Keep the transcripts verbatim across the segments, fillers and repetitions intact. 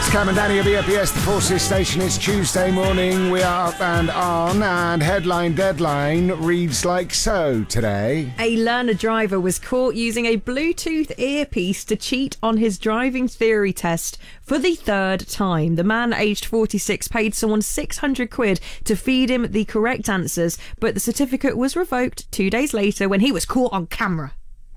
Cam and Danny of E F B S, the Forces Station. It's Tuesday morning. We are up and on, and headline deadline reads like so today. A learner driver was caught using a Bluetooth earpiece to cheat on his driving theory test for the third time. The man, aged forty-six, paid someone six hundred quid to feed him the correct answers, but the certificate was revoked two days later when he was caught on camera.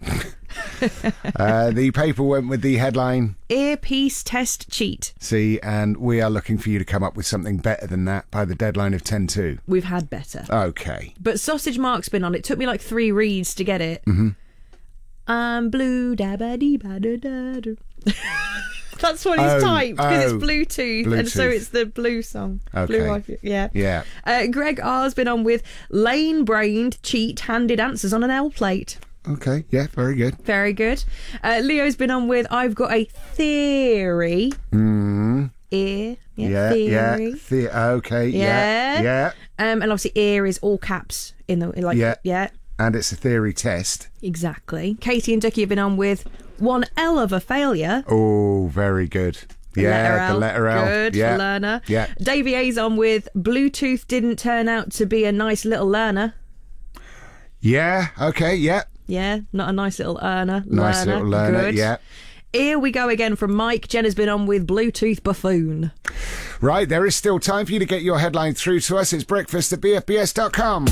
uh, the paper went with the headline Earpiece test cheat. See, and we are looking for you to come up with something better than that by the deadline of ten two. We've had better. Okay. But Sausage Mark's been on. It took me like three reads to get it. Mm-hmm. I'm blue da ba dee ba da da da. That's what he's oh, typed because oh, it's Bluetooth, Bluetooth, and so it's the blue song. Okay. Blue Wi-Fi, yeah. Yeah. Uh, Greg R's been on with lane-brained cheat-handed answers on an L plate. Okay, yeah, very good. Very good. Uh, Leo's been on with I've got a theory. Mm. Ear. Yeah, yeah, theory. yeah. The- okay, yeah, Yeah. yeah. Um, and obviously ear is all caps in the like Yeah. yeah. And it's a theory test. Exactly. Katie and Ducky have been on with one L of a failure. Oh, very good. The yeah, letter L. the letter L. Good yeah. for learner. Yeah. Davey A's on with Bluetooth didn't turn out to be a nice little learner. Yeah, okay, yeah. Yeah, not a nice little earner. Nice learner. little learner, Good. yeah. Here we go again from Mike. Jenna's been on with Bluetooth buffoon. Right, there is still time for you to get your headline through to us. It's breakfast at b f b s dot com.